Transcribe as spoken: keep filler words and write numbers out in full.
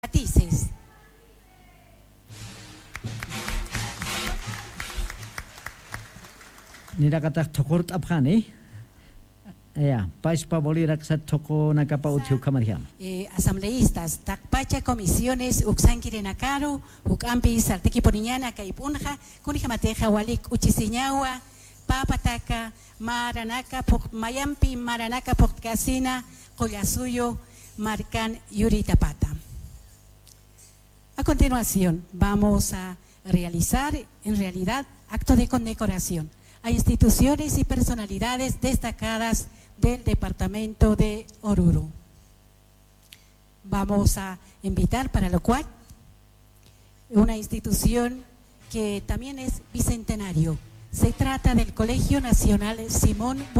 matices. Nirakatak tokort apjani. Ya, pais pa bolirak sa toko nakapa utiu kamariam. Eh, asambleístas, takpacha comisiones, uxanquirenacaro, ucampis, artequiponiñana, caipunja, kunijamateja, walik, uchisiñawa, papataca, maranaka, mayampi, maranaka, porcasina, collasuyo, marcan, yuritapata. A continuación, vamos a realizar, en realidad, acto de condecoración a instituciones y personalidades destacadas del departamento de Oruro. Vamos a invitar para lo cual una institución que también es bicentenario. Se trata del Colegio Nacional Simón